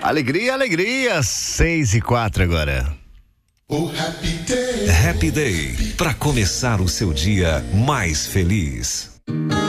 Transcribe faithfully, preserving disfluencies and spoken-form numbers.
Alegria, alegria, seis e quatro agora. Oh, happy day. Happy Day, para começar o seu dia mais feliz.